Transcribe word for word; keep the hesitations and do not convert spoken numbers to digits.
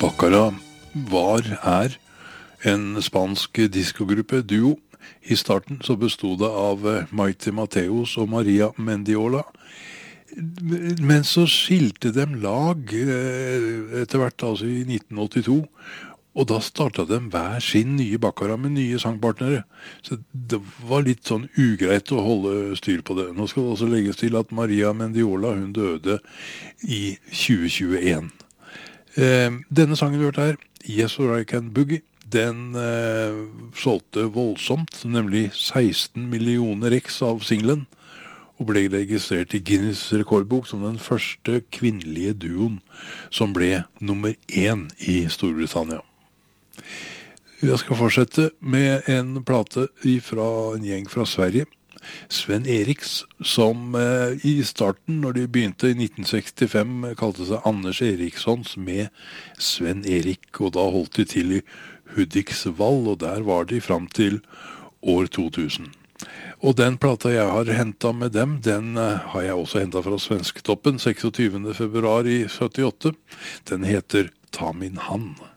Baccara var, er, en spansk diskogruppe duo. I starten så bestod det av Maite Mateos og Maria Mendiola. Men så skilte dem lag etter hvert, altså i nitten åttito, og da startet de hver sin nye Baccara med nye sangpartnere. Så det var litt sånn ugreit å holde styr på det. Nå skal det også legges til at Maria Mendiola, hun døde i tjue tjueen. Eh, denne sangen vi hørte her, Yes or I Can Boogie, den eh, solgte voldsomt, nemlig seksten millioner X av singlen, og ble registrert i Guinness rekordbok som den første kvinnelige duoen som ble nummer én i Storbritannia. Jeg skal fortsette med en plate fra en gjeng fra Sverige, Sven Eriks, som eh, i starten, når de begynte i nitten sekstifem, kalte seg Anders Erikssons med Sven Erik, og da holdt de til i Hudiksvall, og der var de frem til år to tusen. Og den plata jeg har hentet med dem, den eh, har jeg også hentet fra Svensketoppen, seksogtyvende februar i syttiåtte. Den heter Ta min hand.